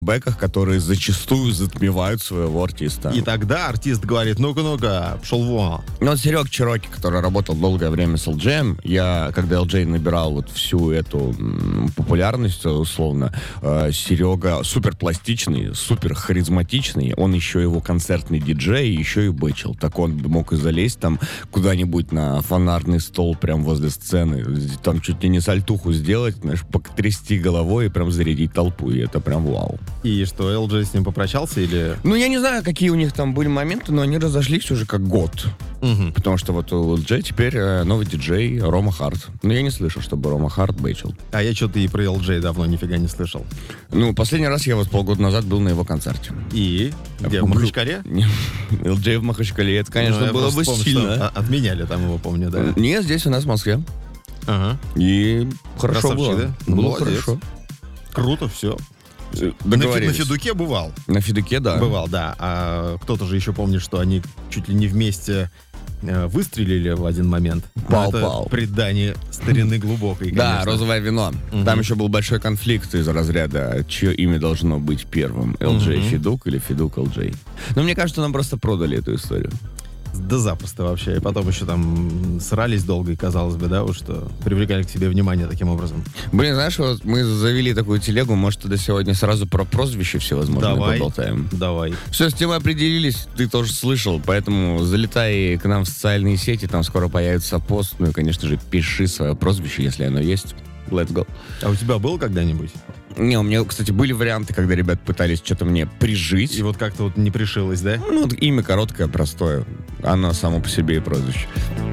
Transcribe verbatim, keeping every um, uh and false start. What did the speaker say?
бэках, которые зачастую затмевают своего артиста. И тогда артист говорит, ну-ка, ну-ка, пшел вон. Ну, вот Серег Чироки, который работал долгое время с эл джей, я, когда эл джей набирал вот всю эту м, популярность, условно, э, Серега супер пластичный, супер харизматичный, он еще его концертный диджей, еще и бычил. Так он мог и залезть там куда-нибудь на фонарный стол прям возле сцены, там чуть ли не сальтуху сделать, знаешь, потрясти головой и прям зарядить толпу, и это прям вау. И что, эл джей с ним попрощался или... Ну, я не знаю, какие у них там были моменты, но они разошлись уже как год. Угу. Потому что вот у эл джей теперь э, новый диджей Рома Харт. Но я не слышал, чтобы Рома Харт бейчил. А я что-то и про эл джей давно нифига не слышал. Ну, последний раз я вот полгода назад был на его концерте. И? Где, в Махачкале? эл джей в Махачкале, это, конечно, Ну, было бы вспомнил, сильно. что отменяли там его, помню, да. Нет, здесь у нас в Москве. Ага. И хорошо Красавчик, было. да? Было Молодец. хорошо. Круто, все. На, Фи- на Договорились. Федуке бывал. На Федуке, да. Бывал, да. А кто-то же еще помнит, что они чуть ли не вместе э, выстрелили в один момент. Пау, Но это пау. предание старины глубокой, Да, конечно. розовое вино. Мгм. Там еще был большой конфликт из разряда, чье имя должно быть первым. эл джей Мгм. Федук или Федук эл джей. Но мне кажется, нам просто продали эту историю. Да запросто вообще. И потом еще там срались долго, и казалось бы, да, вот что привлекали к себе внимание таким образом. Блин, знаешь, вот мы завели такую телегу, может, тогда сегодня сразу про прозвища всевозможные Давай. поболтаем. Давай. Все, с темой определились, ты тоже слышал, поэтому залетай к нам в социальные сети, там скоро появится пост, ну и, конечно же, пиши свое прозвище, если оно есть. Let's go. А у тебя было когда-нибудь? Не, у меня, кстати, были варианты, когда ребят пытались что-то мне прижить. И вот как-то вот не пришилось, да? Ну, вот имя короткое, простое. Оно само по себе и прозвище.